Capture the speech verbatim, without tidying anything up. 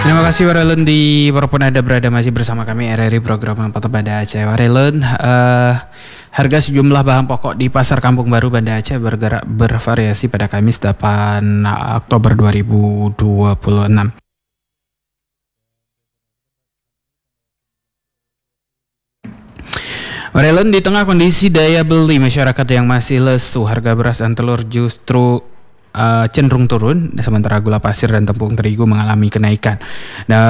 Terima kasih Warelen di walaupun ada berada masih bersama kami R R I program Pantau Banda Aceh. Warelen, uh, harga sejumlah bahan pokok di Pasar Kampung Baru Banda Aceh bergerak bervariasi pada Kamis delapan Oktober dua ribu dua puluh enam. Warelen, di tengah kondisi daya beli masyarakat yang masih lesu, harga beras dan telur justru Uh, cenderung turun, sementara gula pasir dan tepung terigu mengalami kenaikan. Nah,